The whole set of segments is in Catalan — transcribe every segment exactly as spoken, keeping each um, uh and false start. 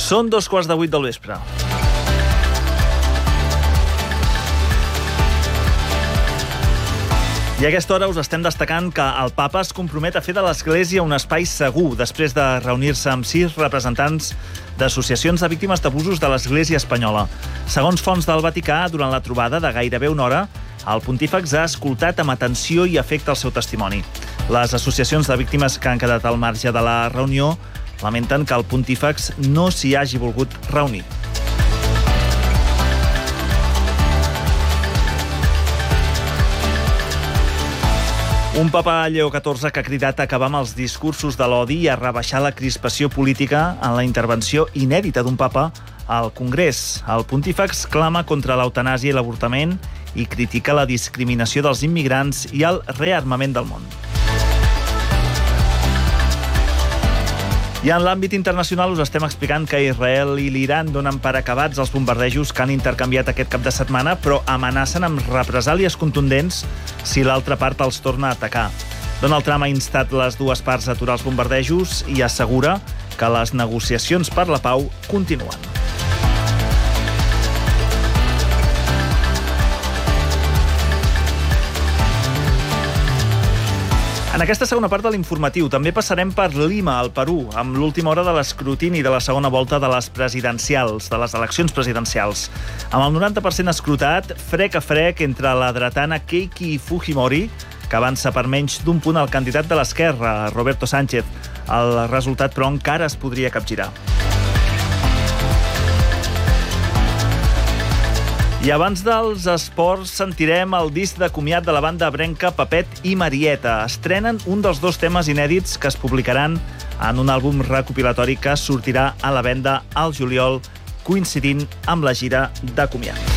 Són dos quarts de vuit del vespre. I a aquesta hora us estem destacant que el papa es compromet a fer de l'Església un espai segur després de reunir-se amb sis representants d'associacions de víctimes d'abusos de l'Església espanyola. Segons fonts del Vaticà, durant la trobada de gairebé una hora, el pontífex ha escoltat amb atenció i afecte el seu testimoni. Les associacions de víctimes que han quedat al marge de la reunió lamenten que el pontífex no s'hi hagi volgut reunir. Un papa Lleó catorze que ha cridat a acabar amb els discursos de l'odi i a rebaixar la crispació política en la intervenció inèdita d'un papa al Congrés. El pontífex clama contra l'eutanàsia i l'avortament i critica la discriminació dels immigrants i el rearmament del món. I en l'àmbit internacional us estem explicant que Israel i l'Iran donen per acabats els bombardejos que han intercanviat aquest cap de setmana, però amenacen amb represàlies contundents si l'altra part els torna a atacar. Donald Trump ha instat les dues parts a aturar els bombardejos i assegura que les negociacions per la pau continuen. En aquesta segona part de l'informatiu també passarem per Lima, al Perú, amb l'última hora de l'escrutini de la segona volta de les presidencials, de les eleccions presidencials. Amb el noranta per cent escrutat, frec a frec entre la dretana Keiki Fujimori, que avança per menys d'un punt al candidat de l'esquerra, Roberto Sánchez. El resultat, però, encara es podria capgirar. I abans dels esports sentirem el disc de comiat de la banda ebrenca Pepet i Marieta. Estrenen un dels dos temes inèdits que es publicaran en un àlbum recopilatori que sortirà a la venda al juliol, coincidint amb la gira de comiat.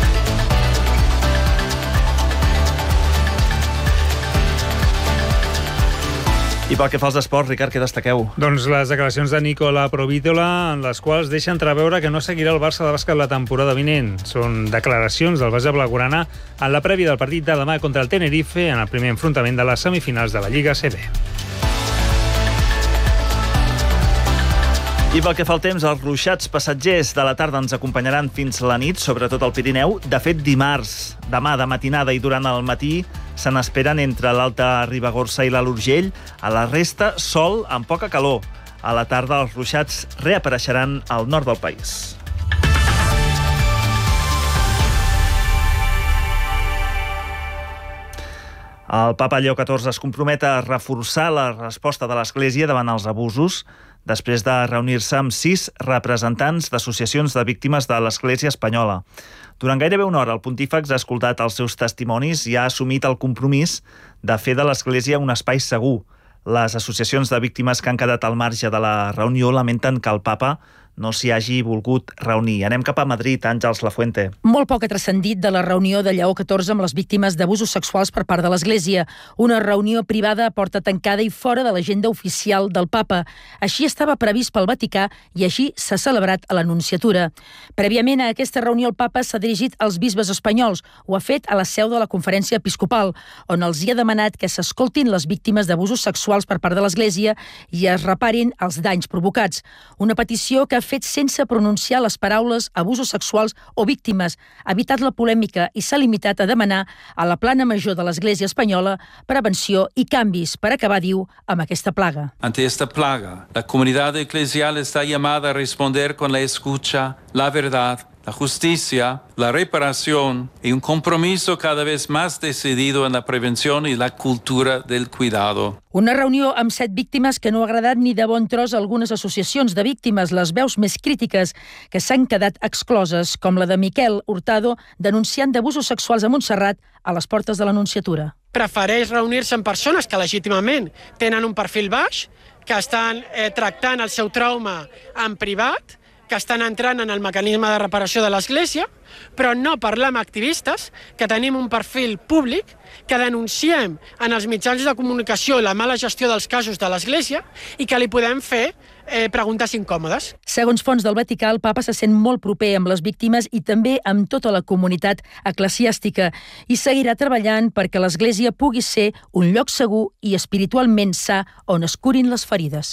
I pel que fa als esports, Ricard, què destaqueu? Doncs les declaracions de Nicola Provítola, en les quals deixa entreveure que no seguirà el Barça de bàsquet la temporada vinent. Són declaracions del base blaugrana en la prèvia del partit de demà contra el Tenerife en el primer enfrontament de les semifinals de la Lliga A C B. I pel que fa al temps, els ruixats passatgers de la tarda ens acompanyaran fins la nit, sobretot al Pirineu. De fet, dimarts, demà de matinada i durant el matí, se n'esperen entre l'Alta Ribagorça i l'Alt Urgell. A la resta, sol amb poca calor. A la tarda, els ruixats reapareixeran al nord del país. El papa Lleó catorze es compromet a reforçar la resposta de l'Església davant els abusos després de reunir-se amb sis representants d'associacions de víctimes de l'Església espanyola. Durant gairebé una hora, el pontífex ha escoltat els seus testimonis i ha assumit el compromís de fer de l'Església un espai segur. Les associacions de víctimes que han quedat al marge de la reunió lamenten que el papa no s'hi hagi volgut reunir. Anem cap a Madrid, Àngels Lafuente. Molt poc ha transcendit de la reunió de Lleó catorze amb les víctimes d'abusos sexuals per part de l'Església. Una reunió privada a porta tancada i fora de l'agenda oficial del papa. Així estava previst pel Vaticà i així s'ha celebrat a l'Anunciatura. Prèviament a aquesta reunió el papa s'ha dirigit als bisbes espanyols. Ho ha fet a la seu de la Conferència Episcopal, on els hi ha demanat que s'escoltin les víctimes d'abusos sexuals per part de l'Església i es reparin els danys provocats. Una petició que ha fet sense pronunciar les paraules abusos sexuals o víctimes, ha evitat la polèmica i s'ha limitat a demanar a la plana major de l'Església espanyola prevenció i canvis per acabar, diu, amb aquesta plaga. Ante esta plaga, la comunidad eclesial está llamada a responder con la escucha, la verdad, la justicia, la reparación y un compromiso cada vez más decidido en la prevención y la cultura del cuidado. Una reunió amb set víctimes que no ha agradat ni de bon tros a algunes associacions de víctimes, les veus més crítiques que s'han quedat excloses, com la de Miquel Hurtado, denunciant d'abusos sexuals a Montserrat a les portes de l'Anunciatura. Prefereix reunir-se amb persones que legítimament tenen un perfil baix, que estan eh, tractant el seu trauma en privat, que estan entrant en el mecanisme de reparació de l'Església, però no parlar amb activistes, que tenim un perfil públic, que denunciem en els mitjans de comunicació la mala gestió dels casos de l'Església i que li podem fer eh, preguntes incòmodes. Segons fonts del Vaticà, el papa se sent molt proper amb les víctimes i també amb tota la comunitat eclesiàstica i seguirà treballant perquè l'Església pugui ser un lloc segur i espiritualment sa on es curin les ferides.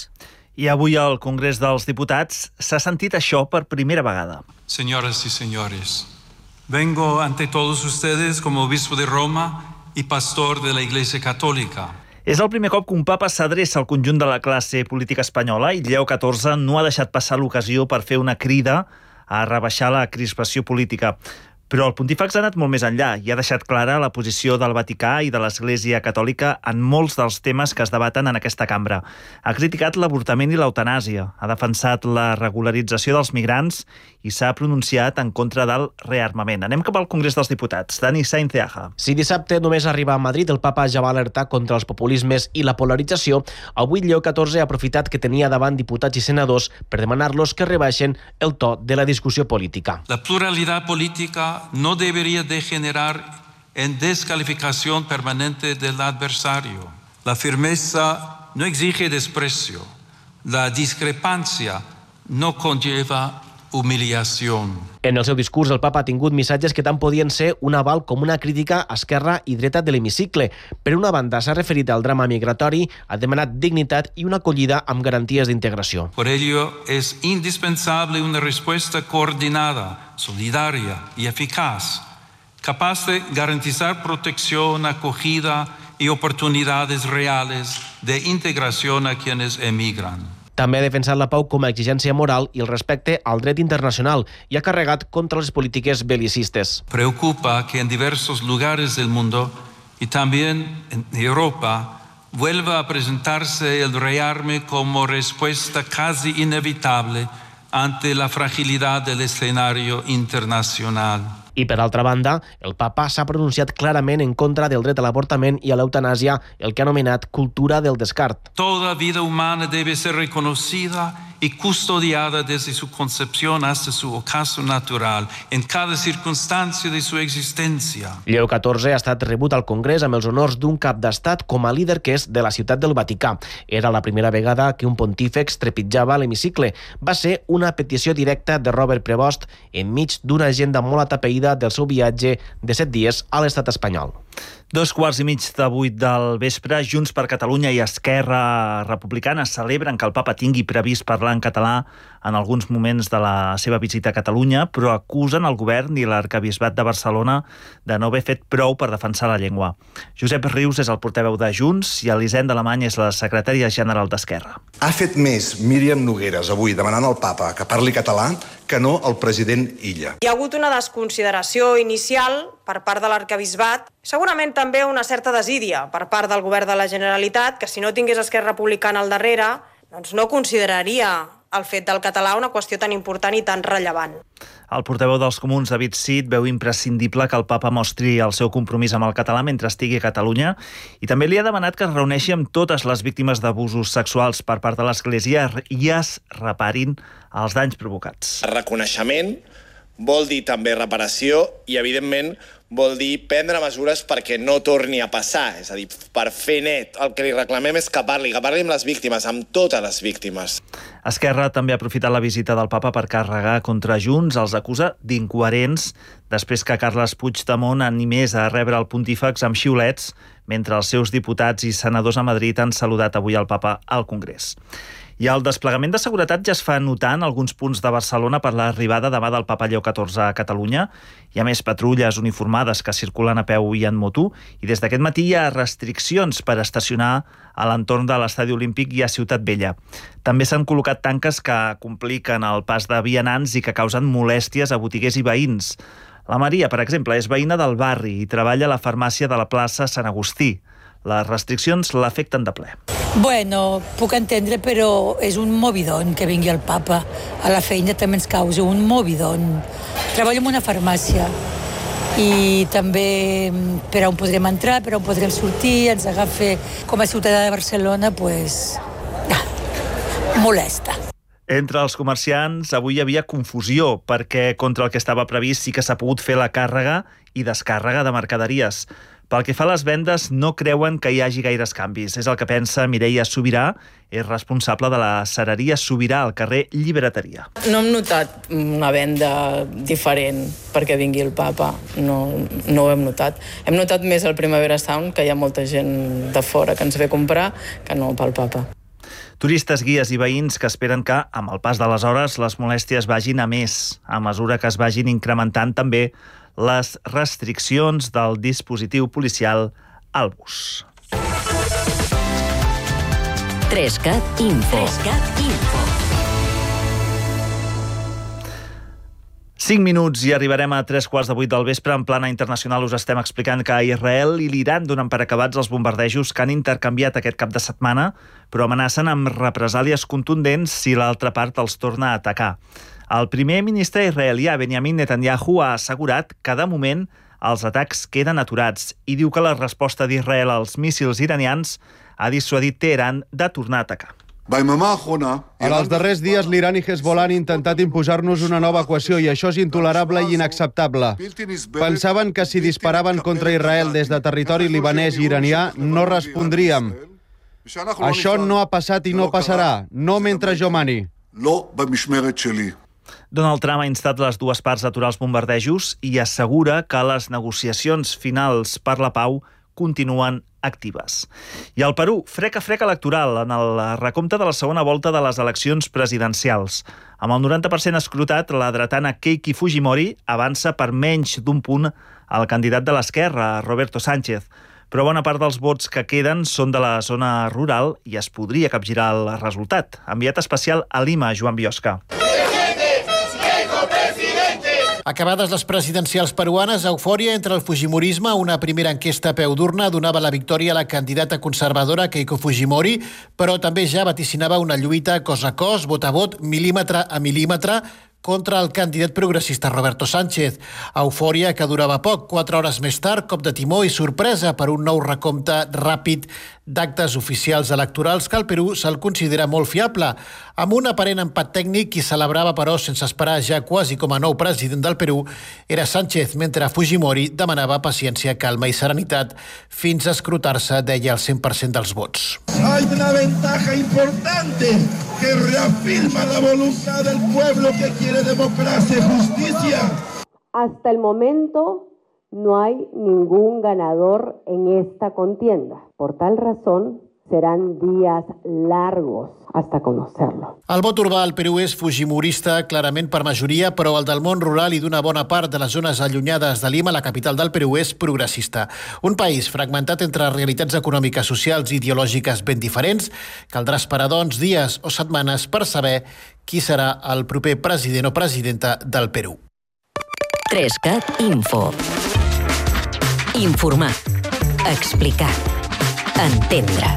I avui al Congrés dels Diputats s'ha sentit això per primera vegada. Señoras y señores, vengo ante todos ustedes como obispo de Roma y pastor de la Iglesia Católica. És el primer cop que un papa s'adreça al conjunt de la classe política espanyola i Lleó catorze no ha deixat passar l'ocasió per fer una crida a rebaixar la crispació política. Però el pontífex ha anat molt més enllà i ha deixat clara la posició del Vaticà i de l'Església Catòlica en molts dels temes que es debaten en aquesta cambra. Ha criticat l'avortament i l'eutanàsia, ha defensat la regularització dels migrants i s'ha pronunciat en contra del rearmament. Anem cap al Congrés dels Diputats. Dani Sainz de Aja. Si dissabte només arriba a Madrid el papa ja va alertar contra els populismes i la polarització, avui Lleó catorze ha aprofitat que tenia davant diputats i senadors per demanar-los que rebaixen el to de la discussió política. La pluralidad política no debería degenerar en descalificación permanente del adversario. La firmeza no exige desprecio. La discrepancia no conlleva humillación. En el seu discurs, el papa ha tingut missatges que tant podien ser un aval com una crítica a esquerra i dreta de l'hemicicle. Per una banda, s'ha referit al drama migratori, ha demanat dignitat i una acollida amb garanties d'integració. Por ello, es indispensable una respuesta coordinada, solidaria y eficaz, capaz de garantizar protección, acogida y oportunidades reales de integración a quienes emigran. També ha defensat la pau com a exigència moral i el respecte al dret internacional i ha carregat contra les polítiques belicistes. Preocupa que en diversos lugares del mundo y también en Europa vuelva a presentarse el rearme como respuesta casi inevitable ante la fragilidad del escenario internacional. I, per altra banda, el papa s'ha pronunciat clarament en contra del dret a l'avortament i a l'eutanàsia, el que ha anomenat cultura del descart. Toda vida humana debe ser reconocida y custodiada desde su concepción hasta su ocaso natural, en cada circunstancia de su existencia. Lleó catorze ha estat rebut al Congrés amb els honors d'un cap d'estat com a líder que és de la ciutat del Vaticà. Era la primera vegada que un pontífex trepitjava l'hemicicle. Va ser una petició directa de Robert Prevost enmig d'una agenda molt atapeïda del seu viatge de set dies a l'estat espanyol. Dos quarts i mig de vuit del vespre, Junts per Catalunya i Esquerra Republicana celebren que el papa tingui previst parlar en català en alguns moments de la seva visita a Catalunya, però acusen el govern i l'arquebisbat de Barcelona de no haver fet prou per defensar la llengua. Josep Rius és el portaveu de Junts i Elisenda Alemany és la secretària general d'Esquerra. Ha fet més Míriam Nogueras avui demanant al papa que parli català que no el president Illa. Hi ha hagut una desconsideració inicial per part de l'arquebisbat, segurament també una certa desídia per part del govern de la Generalitat, que si no tingués Esquerra Republicana al darrere, doncs no consideraria el fet del català una qüestió tan important i tan rellevant. El portaveu dels Comuns, David Cid, veu imprescindible que el papa mostri el seu compromís amb el català mentre estigui a Catalunya i també li ha demanat que es reuneixi amb totes les víctimes d'abusos sexuals per part de l'Església i es reparin els danys provocats. El reconeixement vol dir també reparació i, evidentment, vol dir prendre mesures perquè no torni a passar. És a dir, per fer net, el que li reclamem és que parli, que parli amb les víctimes, amb totes les víctimes. Esquerra també ha aprofitat la visita del papa per carregar contra Junts. Els acusa d'incoherents després que Carles Puigdemont animés a rebre el pontífex amb xiulets mentre els seus diputats i senadors a Madrid han saludat avui el papa al Congrés. I el desplegament de seguretat ja es fa notar en alguns punts de Barcelona per l'arribada demà del papa Lleó catorze a Catalunya. Hi ha més patrulles uniformades que circulen a peu i en moto i des d'aquest matí hi ha restriccions per estacionar a l'entorn de l'Estadi Olímpic i a Ciutat Vella. També s'han col·locat tanques que compliquen el pas de vianants i que causen molèsties a botiguers i veïns. La Maria, per exemple, és veïna del barri i treballa a la farmàcia de la plaça Sant Agustí. Les restriccions l'afecten de ple. Bueno, puc entendre, però és un movidon que vingui el papa. A la feina també ens causa un movidon. Treballo en una farmàcia i també per on podrem entrar, per on podrem sortir, ens agafa com a ciutadà de Barcelona, pues, molesta. Entre els comerciants avui hi havia confusió perquè contra el que estava previst sí que s'ha pogut fer la càrrega i descàrrega de mercaderies. Pel que fa a les vendes, no creuen que hi hagi gaires canvis. És el que pensa Mireia Sobirà, és responsable de la cereria Sobirà al carrer Llibreteria. No hem notat una venda diferent perquè vingui el papa, no, no ho hem notat. Hem notat més el Primavera Sound, que hi ha molta gent de fora que ens ve a comprar, que no pel papa. Turistes, guies i veïns que esperen que, amb el pas de les hores, les molèsties vagin a més, a mesura que es vagin incrementant també les restriccions del dispositiu policial al bus. Trescat Info. Trescat Info. Cinc minuts i arribarem a tres quarts de vuit del vespre. En plana internacional us estem explicant que Israel i l'Iran donen per acabats els bombardejos que han intercanviat aquest cap de setmana, però amenacen amb represàlies contundents si l'altra part els torna a atacar. El primer ministre israelià, Benjamin Netanyahu, ha assegurat que de moment els atacs queden aturats i diu que la resposta d'Israel als míssils iranians ha dissuadit Teheran de tornar a atacar. En els darrers dies, l'Iran i Hezbollah han intentat imposar-nos una nova equació i això és intolerable i inacceptable. Pensaven que si disparaven contra Israel des de territori libanès i iranià no respondríem. Això no ha passat i no passarà, no mentre jo mani. Donald Trump ha instat les dues parts a aturar els bombardejos i assegura que les negociacions finals per la pau continuen actives. I al Perú, freca freca electoral en el recompte de la segona volta de les eleccions presidencials. Amb el noranta per cent escrutat, la dretana Keiki Fujimori avança per menys d'un punt al candidat de l'esquerra, Roberto Sánchez. Però bona part dels vots que queden són de la zona rural i es podria capgirar el resultat. Enviat especial a Lima, Joan Biosca. Acabades les presidencials peruanes, eufòria entre el fujimorisme. Una primera enquesta a peu d'urna donava la victòria a la candidata conservadora Keiko Fujimori, però també ja vaticinava una lluita cos a cos, vot a vot, mil·límetre a mil·límetre, contra el candidat progressista Roberto Sánchez. Eufòria que durava poc. Quatre hores més tard, cop de timó i sorpresa per un nou recompte ràpid d'actes oficials electorals que al Perú se'l considera molt fiable. Amb un aparent empat tècnic, qui celebrava però sense esperar ja quasi com a nou president del Perú era Sánchez, mentre Fujimori demanava paciència, calma i serenitat fins a escrutar-se, deia, el cent per cent dels vots. Hay una ventaja importante que reafirma la voluntad del pueblo que quiere democracia y justicia. Hasta el momento no hay ningún ganador en esta contienda. Por tal razón, serán días largos hasta conocerlo. El vot urbà al Perú és fujimorista clarament per majoria, però el del món rural i d'una bona part de les zones allunyades de Lima, la capital del Perú, és progressista. Un país fragmentat entre realitats econòmiques, socials i ideològiques ben diferents. Caldrà esperar, doncs, dies o setmanes per saber qui serà el proper president o presidenta del Perú. Trescat Info. Informar. Explicar. Entendre.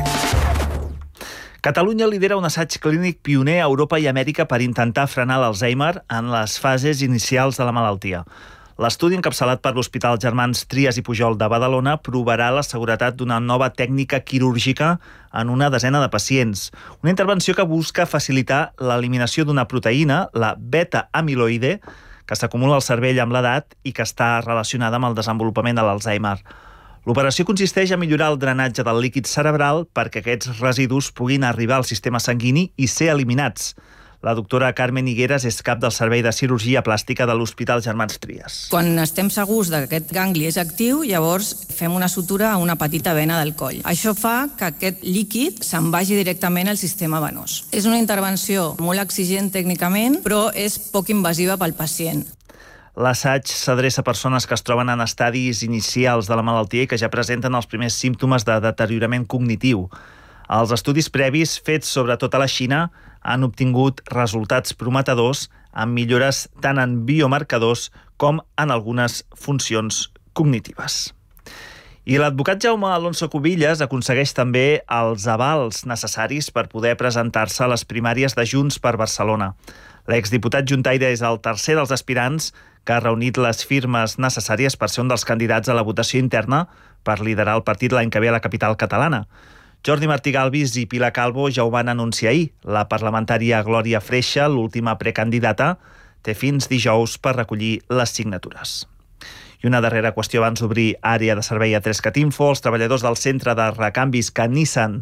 Catalunya lidera un assaig clínic pioner a Europa i Amèrica per intentar frenar l'Alzheimer en les fases inicials de la malaltia. L'estudi encapçalat per l'Hospital Germans Trias i Pujol de Badalona provarà la seguretat d'una nova tècnica quirúrgica en una desena de pacients. Una intervenció que busca facilitar l'eliminació d'una proteïna, la beta-amiloide, que s'acumula al cervell amb l'edat i que està relacionada amb el desenvolupament de l'Alzheimer. L'operació consisteix a millorar el drenatge del líquid cerebral perquè aquests residus puguin arribar al sistema sanguini i ser eliminats. La doctora Carmen Higueras és cap del Servei de Cirurgia Plàstica de l'Hospital Germans Trias. Quan estem segurs que aquest gangli és actiu, llavors fem una sutura a una petita vena del coll. Això fa que aquest líquid se'n vagi directament al sistema venós. És una intervenció molt exigent tècnicament, però és poc invasiva pel pacient. L'assaig s'adreça a persones que es troben en estadis inicials de la malaltia i que ja presenten els primers símptomes de deteriorament cognitiu. Els estudis previs fets sobretot a la Xina han obtingut resultats prometedors amb millores tant en biomarcadors com en algunes funcions cognitives. I l'advocat Jaume Alonso Cubillas aconsegueix també els avals necessaris per poder presentar-se a les primàries de Junts per Barcelona. L'exdiputat juntaire és el tercer dels aspirants que ha reunit les firmes necessàries per ser un dels candidats a la votació interna per liderar el partit l'any que ve a la capital catalana. Jordi Martí Galvis i Pilar Calvo ja ho van anunciar ahir. La parlamentària Glòria Freixa, l'última precandidata, té fins dijous per recollir les signatures. I una darrera qüestió abans d'obrir àrea de servei a Trescat Info. Els treballadors del centre de recanvis que Nissan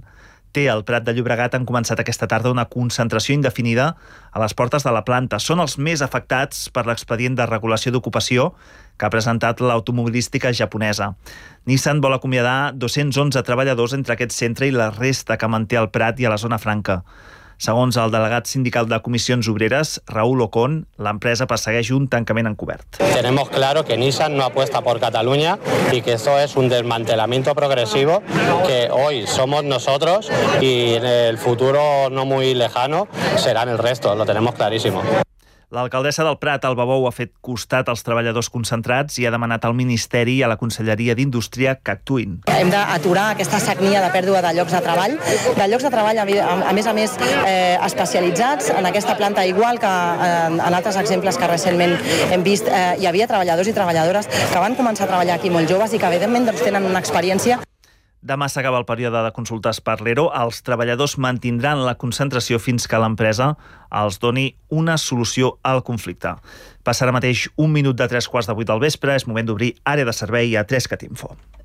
T, al Prat de Llobregat, han començat aquesta tarda una concentració indefinida a les portes de la planta. Són els més afectats per l'expedient de regulació d'ocupació que ha presentat l'automobilística japonesa. Nissan vol acomiadar dos-cents onze treballadors entre aquest centre i la resta que manté al Prat i a la zona franca. Segons el delegat sindical de Comissions Obreres, Raúl Ocon, l'empresa persegueix un tancament encobert. Tenemos claro que Nissan no apuesta por Cataluña y que esto es un desmantelamiento progresivo que hoy somos nosotros y en el futuro no muy lejano serán el resto, lo tenemos clarísimo. L'alcaldessa del Prat, Alba Bou, ha fet costat als treballadors concentrats i ha demanat al Ministeri i a la Conselleria d'Indústria que actuïn. Hem d'aturar aquesta sagnia de pèrdua de llocs de treball, de llocs de treball, a més a més, eh, especialitzats en aquesta planta, igual que en, en altres exemples que recentment hem vist. Eh, hi havia treballadors i treballadores que van començar a treballar aquí molt joves i que, evidentment, doncs, tenen una experiència. Demà s'acaba el període de consultes per l'E R O. Els treballadors mantindran la concentració fins que l'empresa els doni una solució al conflicte. Passarà mateix un minut de tres quarts de vuit del vespre. És moment d'obrir àrea de servei a Trescat Info.